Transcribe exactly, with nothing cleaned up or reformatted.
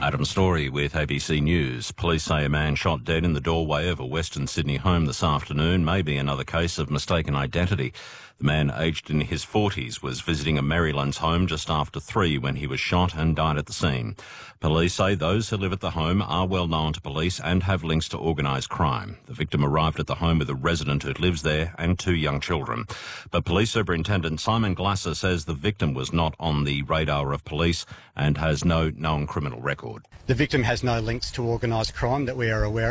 Adam Story with A B C News. Police say a man shot dead in the doorway of a Western Sydney home this afternoon may be another case of mistaken identity. The man, aged in his forties, was visiting a Marylands home just after three when he was shot and died at the scene. Police say those who live at the home are well known to police and have links to organised crime. The victim arrived at the home with a resident who lives there and two young children. But Police Superintendent Simon Glasser says the victim was not on the radar of police and has no known criminal record. The victim has no links to organised crime that we are aware of.